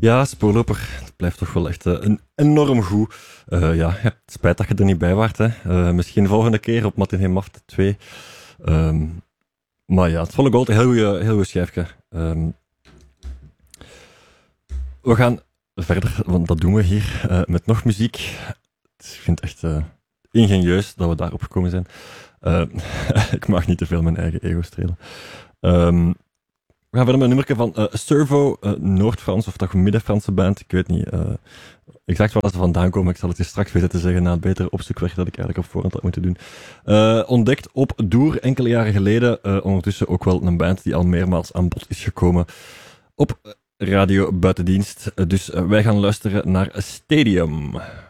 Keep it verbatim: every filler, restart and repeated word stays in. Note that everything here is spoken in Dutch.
Ja, Spoorloper, het blijft toch wel echt uh, een enorm goed. Uh, ja, ja, spijt dat je er niet bij waart. Hè. Uh, misschien volgende keer op Matinee Mart twee. Um, maar ja, het vond ik altijd een heel goeie, heel goeie schijfje. Um, we gaan verder, want dat doen we hier, uh, met nog muziek. Ik vind het echt uh, ingenieus dat we daarop gekomen zijn. Uh, ik mag niet te veel mijn eigen ego strelen. Um, We gaan verder met een nummerke van uh, Servo, uh, Noord-Frans of toch Midden-Franse band. Ik weet niet uh, exact waar ze vandaan komen. Ik zal het je straks weten te zeggen na het betere opzoekwerk dat ik eigenlijk op voorhand had moeten doen. Uh, ontdekt op Doer enkele jaren geleden. Uh, ondertussen ook wel een band die al meermaals aan bod is gekomen op Radio Buitendienst. Uh, dus uh, wij gaan luisteren naar Stadium.